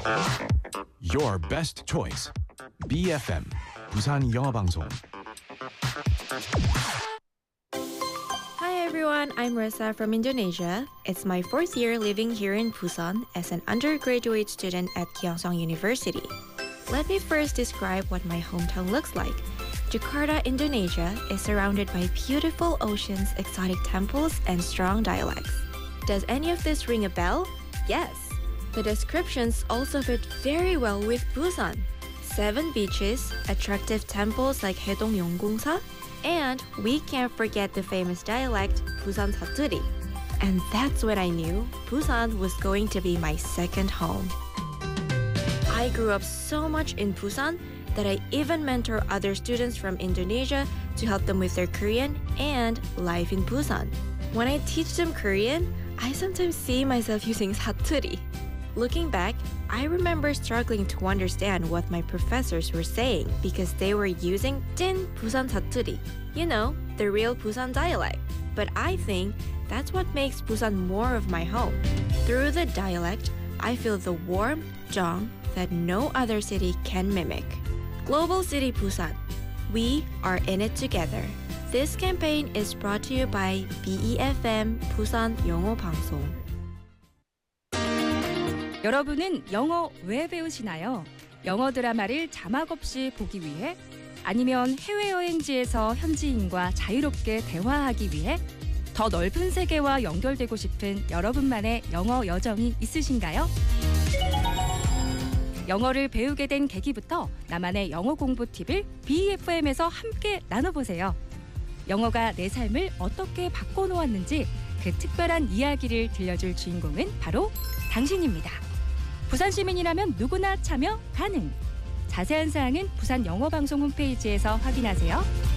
Your best choice. BFM 부산 영어방송. Hi everyone, I'm Ressa from Indonesia. It's my 4th year living here in Busan as an undergraduate student at Kyongsong University. Let me first describe what my hometown looks like. Jakarta, Indonesia is surrounded by beautiful oceans, exotic temples, and strong dialects. Does any of this ring a bell? Yes. The descriptions also fit very well with Busan. 7 beaches, attractive temples like Haedong Yeonggongsa, and we can't forget the famous dialect Busan Satturi. And that's when I knew Busan was going to be my second home. I grew up so much in Busan that I even mentor other students from Indonesia to help them with their Korean and life in Busan. When I teach them Korean, I sometimes see myself using 사투리. Looking back, I remember struggling to understand what my professors were saying because they were using 찐 Busan 사투리, you know, the real Busan dialect. But I think that's what makes Busan more of my home. Through the dialect, I feel the warm 정 that no other city can mimic. Global City Busan. We are in it together. This campaign is brought to you by BEFM 부산 영어 방송. 여러분은 영어 왜 배우시나요? 영어 드라마를 자막 없이 보기 위해? 아니면 해외여행지에서 현지인과 자유롭게 대화하기 위해? 더 넓은 세계와 연결되고 싶은 여러분만의 영어 여정이 있으신가요? 영어를 배우게 된 계기부터 나만의 영어 공부 팁을 BEFM에서 함께 나눠보세요. 영어가 내 삶을 어떻게 바꿔놓았는지 그 특별한 이야기를 들려줄 주인공은 바로 당신입니다. 부산 시민이라면 누구나 참여 가능. 자세한 사항은 부산 영어방송 홈페이지에서 확인하세요.